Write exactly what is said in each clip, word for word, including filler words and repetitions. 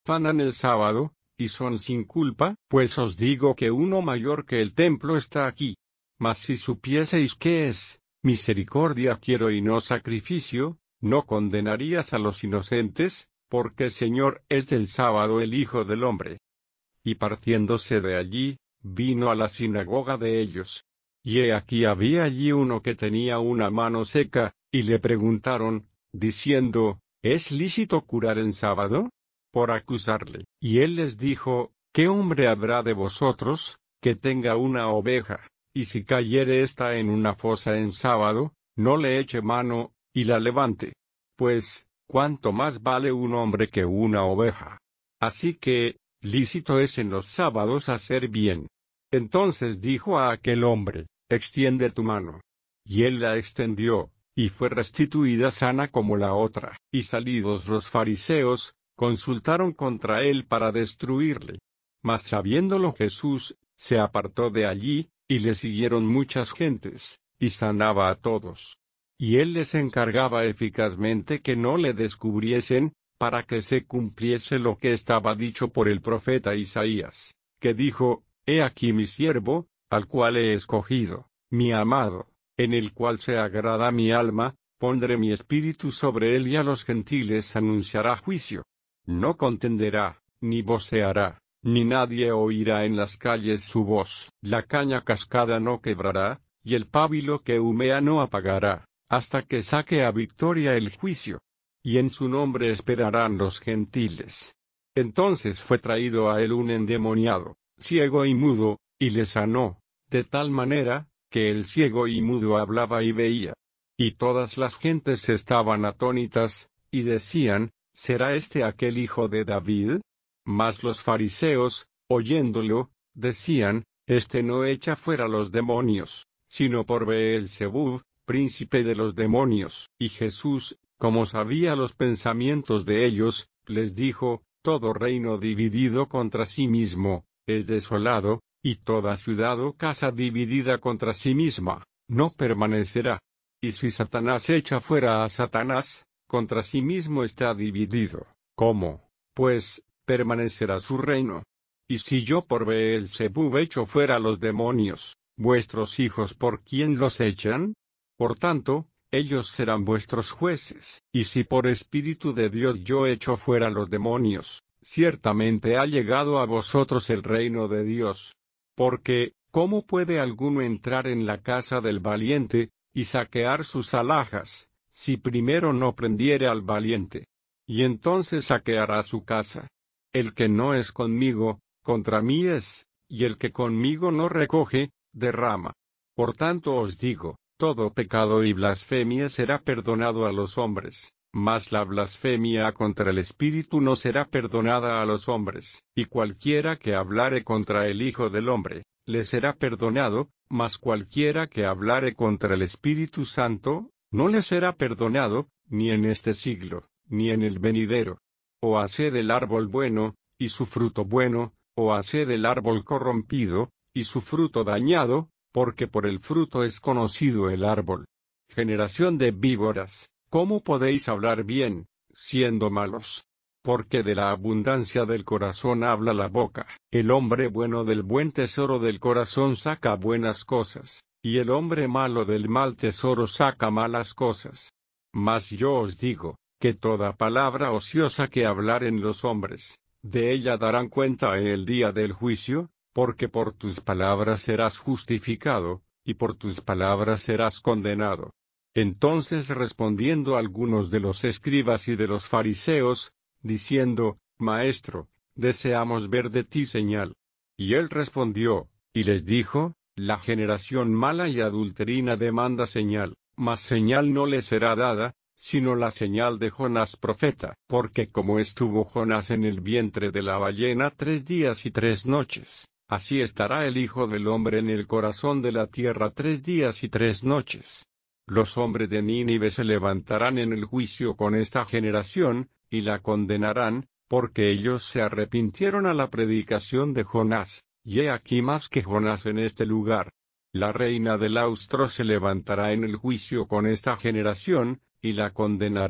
profanan el sábado, y son sin culpa, pues os digo que uno mayor que el templo está aquí. Mas si supieseis qué es, misericordia quiero y no sacrificio, no condenarías a los inocentes, porque el Señor es del sábado el Hijo del Hombre. Y partiéndose de allí, vino a la sinagoga de ellos. Y he aquí había allí uno que tenía una mano seca, y le preguntaron, diciendo, ¿es lícito curar en sábado? Por acusarle. Y él les dijo, ¿qué hombre habrá de vosotros, que tenga una oveja, y si cayere ésta en una fosa en sábado, no le eche mano, y la levante? Pues, ¿cuánto más vale un hombre que una oveja? Así que, lícito es en los sábados hacer bien. Entonces dijo a aquel hombre, extiende tu mano. Y él la extendió, y fue restituida sana como la otra. Y salidos los fariseos, consultaron contra él para destruirle. Mas sabiéndolo Jesús, se apartó de allí, y le siguieron muchas gentes, y sanaba a todos. Y él les encargaba eficazmente que no le descubriesen, para que se cumpliese lo que estaba dicho por el profeta Isaías, que dijo, He aquí mi siervo, al cual he escogido, mi amado, en el cual se agrada mi alma, pondré mi espíritu sobre él y a los gentiles anunciará juicio. No contenderá, ni voceará, ni nadie oirá en las calles su voz. La caña cascada no quebrará, y el pábilo que humea no apagará, hasta que saque a victoria el juicio. Y en su nombre esperarán los gentiles. Entonces fue traído a él un endemoniado, ciego y mudo, y le sanó, de tal manera, que el ciego y mudo hablaba y veía. Y todas las gentes estaban atónitas, y decían, ¿será este aquel hijo de David? Mas los fariseos, oyéndolo, decían, Este no echa fuera los demonios, sino por Beelzebub, príncipe de los demonios. Y Jesús, como sabía los pensamientos de ellos, les dijo, Todo reino dividido contra sí mismo, es desolado, y toda ciudad o casa dividida contra sí misma, no permanecerá. Y si Satanás echa fuera a Satanás, contra sí mismo está dividido. ¿Cómo, pues, permanecerá su reino? Y si yo por Beelzebub echo fuera los demonios, vuestros hijos ¿por quién los echan? Por tanto, ellos serán vuestros jueces. Y si por Espíritu de Dios yo echo fuera los demonios, ciertamente ha llegado a vosotros el reino de Dios. Porque, ¿cómo puede alguno entrar en la casa del valiente, y saquear sus alhajas, si primero no prendiere al valiente? Y entonces saqueará su casa. El que no es conmigo, contra mí es, y el que conmigo no recoge, derrama. Por tanto os digo, todo pecado y blasfemia será perdonado a los hombres, mas la blasfemia contra el Espíritu no será perdonada a los hombres. Y cualquiera que hablare contra el Hijo del Hombre, le será perdonado, mas cualquiera que hablare contra el Espíritu Santo, no le será perdonado, ni en este siglo, ni en el venidero. O haced el árbol bueno, y su fruto bueno, o haced el árbol corrompido, y su fruto dañado, porque por el fruto es conocido el árbol. Generación de víboras, ¿cómo podéis hablar bien, siendo malos? Porque de la abundancia del corazón habla la boca. El hombre bueno del buen tesoro del corazón saca buenas cosas, y el hombre malo del mal tesoro saca malas cosas. Mas yo os digo, que toda palabra ociosa que hablaren los hombres, de ella darán cuenta en el día del juicio, porque por tus palabras serás justificado, y por tus palabras serás condenado. Entonces respondiendo algunos de los escribas y de los fariseos, diciendo, Maestro, deseamos ver de ti señal. Y él respondió, y les dijo, La generación mala y adulterina demanda señal, mas señal no le será dada, sino la señal de Jonás profeta. Porque como estuvo Jonás en el vientre de la ballena tres días y tres noches, así estará el Hijo del Hombre en el corazón de la tierra tres días y tres noches. Los hombres de Nínive se levantarán en el juicio con esta generación, y la condenarán, porque ellos se arrepintieron a la predicación de Jonás, y he aquí más que Jonás en este lugar. La reina del austro se levantará en el juicio con esta generación, y la condenará,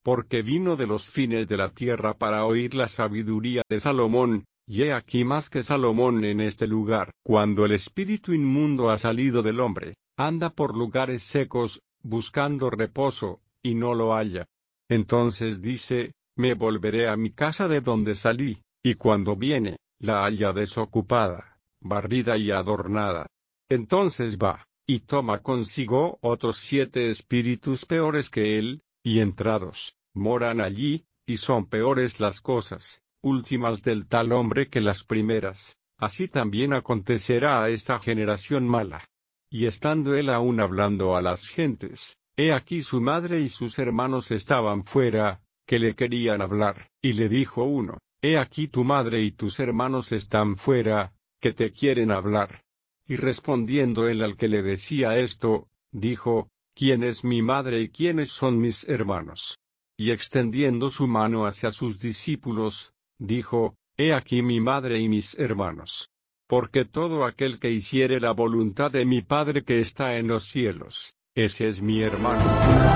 porque vino de los fines de la tierra para oír la sabiduría de Salomón, y he aquí más que Salomón en este lugar. Cuando el espíritu inmundo ha salido del hombre, anda por lugares secos, buscando reposo, y no lo halla. Entonces dice, me volveré a mi casa de donde salí, y cuando viene, la halla desocupada, barrida y adornada. Entonces va, y toma consigo otros siete espíritus peores que él, y entrados, moran allí, y son peores las cosas últimas del tal hombre que las primeras. Así también acontecerá a esta generación mala. Y estando él aún hablando a las gentes, he aquí su madre y sus hermanos estaban fuera, que le querían hablar, y le dijo uno, he aquí tu madre y tus hermanos están fuera, que te quieren hablar. Y respondiendo él al que le decía esto, dijo, ¿quién es mi madre y quiénes son mis hermanos? Y extendiendo su mano hacia sus discípulos, dijo, he aquí mi madre y mis hermanos. Porque todo aquel que hiciere la voluntad de mi Padre que está en los cielos, ese es mi hermano.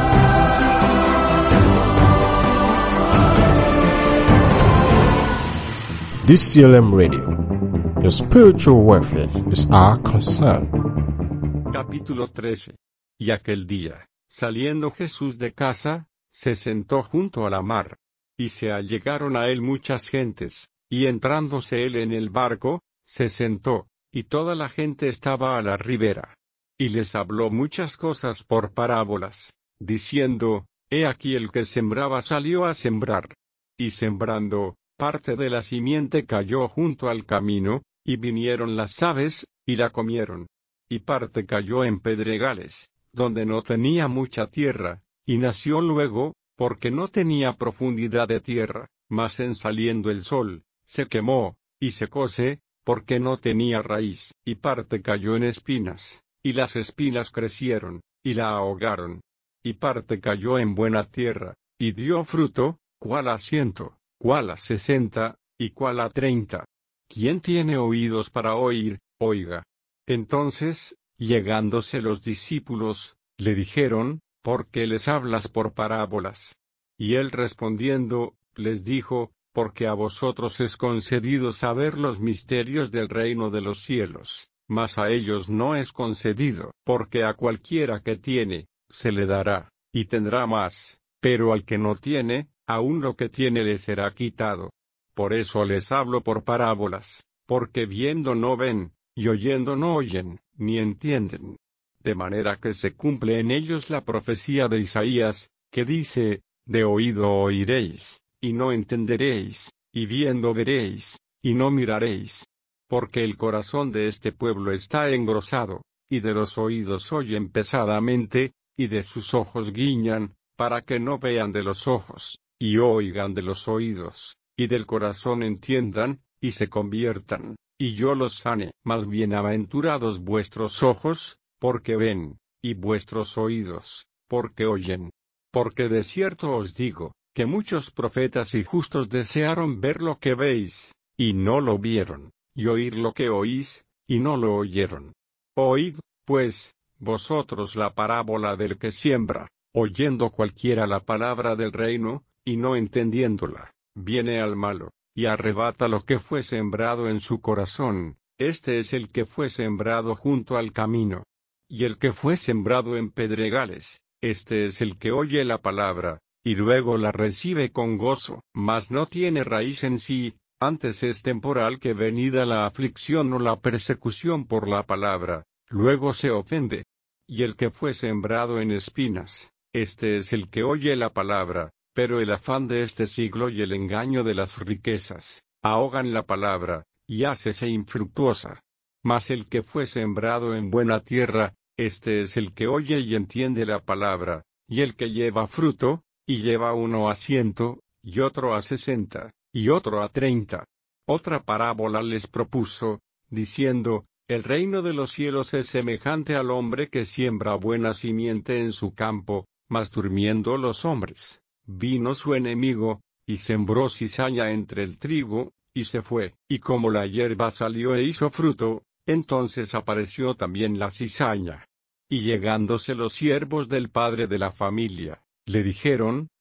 D C L M Radio. Your spiritual welfare is our concern. Capítulo trece. Y aquel día, saliendo Jesús de casa, se sentó junto a la mar. Y se allegaron a él muchas gentes, y entrándose él en el barco, se sentó, y toda la gente estaba a la ribera. Y les habló muchas cosas por parábolas, diciendo, he aquí el que sembraba salió a sembrar. Y sembrando, parte de la simiente cayó junto al camino, y vinieron las aves, y la comieron. Y parte cayó en pedregales, donde no tenía mucha tierra, y nació luego, porque no tenía profundidad de tierra, mas en saliendo el sol, se quemó, y secóse, porque no tenía raíz. Y parte cayó en espinas, y las espinas crecieron, y la ahogaron. Y parte cayó en buena tierra, y dio fruto, cuál a ciento, cuál a sesenta, y cuál a treinta. ¿Quién tiene oídos para oír, oiga? Entonces, llegándose los discípulos, le dijeron, ¿por qué les hablas por parábolas? Y él respondiendo, les dijo, porque a vosotros es concedido saber los misterios del reino de los cielos, mas a ellos no es concedido, porque a cualquiera que tiene, se le dará, y tendrá más, pero al que no tiene, aun lo que tiene le será quitado. Por eso les hablo por parábolas, porque viendo no ven, y oyendo no oyen, ni entienden. De manera que se cumple en ellos la profecía de Isaías, que dice, de oído oiréis, y no entenderéis, y viendo veréis, y no miraréis. Porque el corazón de este pueblo está engrosado, y de los oídos oyen pesadamente, y de sus ojos guiñan, para que no vean de los ojos, y oigan de los oídos, y del corazón entiendan, y se conviertan, y yo los sane. Mas bienaventurados vuestros ojos, porque ven, y vuestros oídos, porque oyen. Porque de cierto os digo, que muchos profetas y justos desearon ver lo que veis, y no lo vieron, y oír lo que oís, y no lo oyeron. Oíd, pues, vosotros la parábola del que siembra, oyendo cualquiera la palabra del reino, y no entendiéndola, viene al malo, y arrebata lo que fue sembrado en su corazón. Este es el que fue sembrado junto al camino. Y el que fue sembrado en pedregales, este es el que oye la palabra, y luego la recibe con gozo, mas no tiene raíz en sí, antes es temporal, que venida la aflicción o la persecución por la palabra, luego se ofende. Y el que fue sembrado en espinas, este es el que oye la palabra, pero el afán de este siglo y el engaño de las riquezas, ahogan la palabra, y hácese infructuosa. Mas el que fue sembrado en buena tierra, este es el que oye y entiende la palabra, y el que lleva fruto, y lleva uno a ciento, y otro a sesenta, y otro a treinta. Otra parábola les propuso, diciendo, el reino de los cielos es semejante al hombre que siembra buena simiente en su campo, mas durmiendo los hombres, vino su enemigo, y sembró cizaña entre el trigo, y se fue. Y como la hierba salió e hizo fruto, entonces apareció también la cizaña. Y llegándose los siervos del padre de la familia, le dijeron,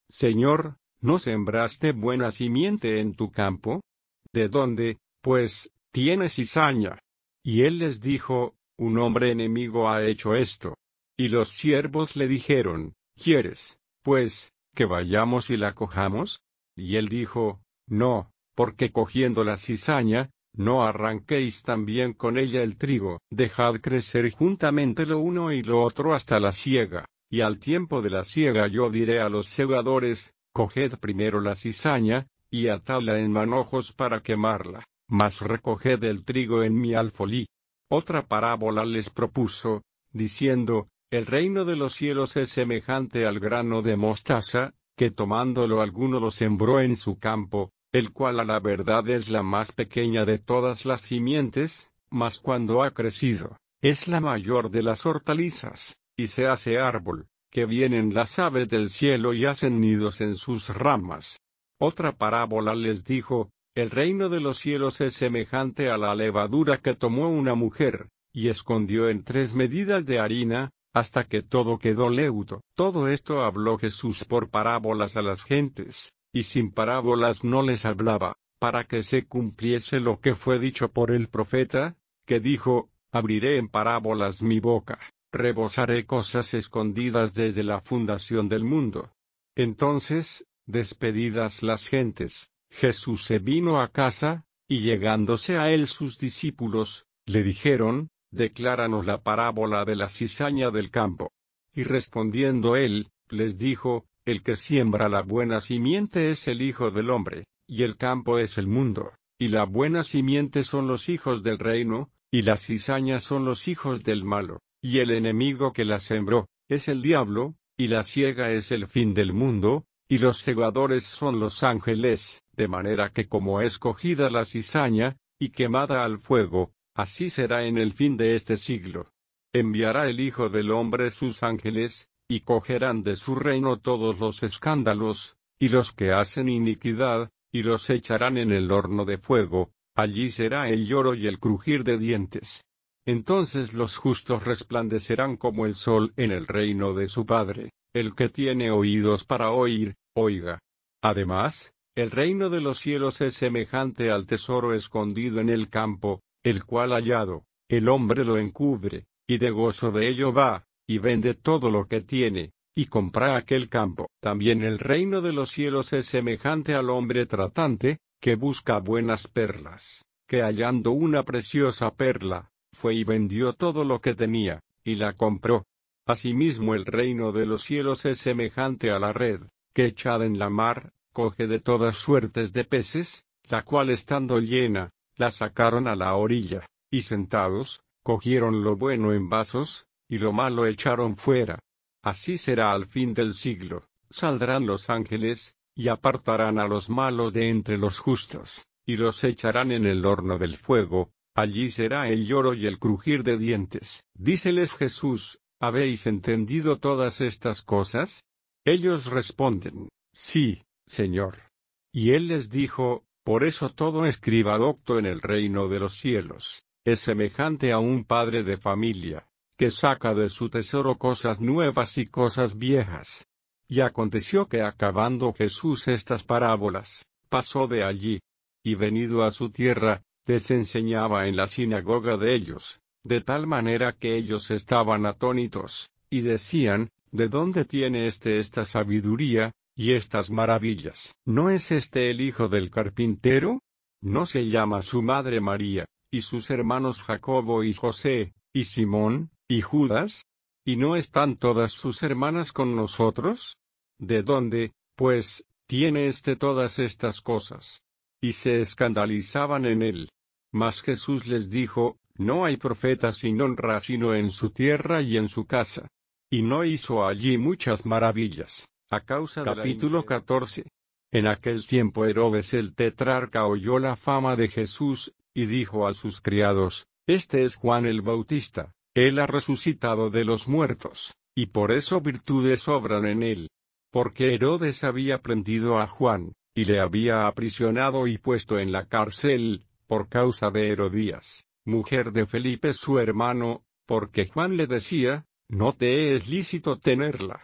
Señor, ¿no sembraste buena simiente en tu campo? ¿De dónde, pues, tienes cizaña? Y él les dijo, un hombre enemigo ha hecho esto. Y los siervos le dijeron, ¿quieres, pues, que vayamos y la cojamos? Y él dijo, no, porque cogiendo la cizaña, no arranquéis también con ella el trigo. Dejad crecer juntamente lo uno y lo otro hasta la siega. Y al tiempo de la siega yo diré a los segadores, coged primero la cizaña, y atadla en manojos para quemarla, mas recoged el trigo en mi alfolí. Otra parábola les propuso, diciendo, el reino de los cielos es semejante al grano de mostaza, que tomándolo alguno lo sembró en su campo, el cual a la verdad es la más pequeña de todas las simientes, mas cuando ha crecido, es la mayor de las hortalizas, y se hace árbol, que vienen las aves del cielo y hacen nidos en sus ramas. Otra parábola les dijo, el reino de los cielos es semejante a la levadura que tomó una mujer, y escondió en tres medidas de harina, hasta que todo quedó leudo. Todo esto habló Jesús por parábolas a las gentes, y sin parábolas no les hablaba, para que se cumpliese lo que fue dicho por el profeta, que dijo, abriré en parábolas mi boca, rebosaré cosas escondidas desde la fundación del mundo. Entonces, despedidas las gentes, Jesús se vino a casa, y llegándose a él sus discípulos, le dijeron, decláranos la parábola de la cizaña del campo. Y respondiendo él, les dijo, el que siembra la buena simiente es el Hijo del Hombre, y el campo es el mundo, y la buena simiente son los hijos del reino, y la cizaña son los hijos del malo, y el enemigo que la sembró, es el diablo, y la siega es el fin del mundo, y los segadores son los ángeles, de manera que como es cogida la cizaña, y quemada al fuego, así será en el fin de este siglo. Enviará el Hijo del Hombre sus ángeles, y cogerán de su reino todos los escándalos, y los que hacen iniquidad, y los echarán en el horno de fuego, allí será el lloro y el crujir de dientes. Entonces los justos resplandecerán como el sol en el reino de su Padre. El que tiene oídos para oír, oiga. Además, el reino de los cielos es semejante al tesoro escondido en el campo, el cual hallado, el hombre lo encubre, y de gozo de ello va, y vende todo lo que tiene, y compra aquel campo. También el reino de los cielos es semejante al hombre tratante, que busca buenas perlas, que hallando una preciosa perla, fue y vendió todo lo que tenía, y la compró. Asimismo el reino de los cielos es semejante a la red, que echada en la mar, coge de todas suertes de peces, la cual estando llena, la sacaron a la orilla, y sentados, cogieron lo bueno en vasos, y lo malo echaron fuera. Así será al fin del siglo, saldrán los ángeles, y apartarán a los malos de entre los justos, y los echarán en el horno del fuego, allí será el lloro y el crujir de dientes. Díceles Jesús, ¿habéis entendido todas estas cosas? Ellos responden, sí, Señor. Y él les dijo, por eso todo escriba docto en el reino de los cielos, es semejante a un padre de familia, que saca de su tesoro cosas nuevas y cosas viejas. Y aconteció que acabando Jesús estas parábolas, pasó de allí, y venido a su tierra, les enseñaba en la sinagoga de ellos, de tal manera que ellos estaban atónitos, y decían, ¿de dónde tiene éste esta sabiduría, y estas maravillas? ¿No es este el hijo del carpintero? ¿No se llama su madre María, y sus hermanos Jacobo y José, y Simón, y Judas? ¿Y no están todas sus hermanas con nosotros? ¿De dónde, pues, tiene éste todas estas cosas? Y se escandalizaban en él. Mas Jesús les dijo, no hay profeta sin honra sino en su tierra y en su casa. Y no hizo allí muchas maravillas, a causa de Capítulo catorce. En aquel tiempo Herodes el tetrarca oyó la fama de Jesús, y dijo a sus criados, este es Juan el Bautista, él ha resucitado de los muertos, y por eso virtudes obran en él. Porque Herodes había prendido a Juan, y le había aprisionado y puesto en la cárcel, por causa de Herodías, mujer de Felipe su hermano, porque Juan le decía, no te es lícito tenerla.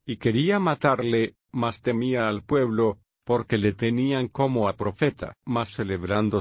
y quería matarle, mas temía al pueblo, porque le tenían como a profeta, mas celebrando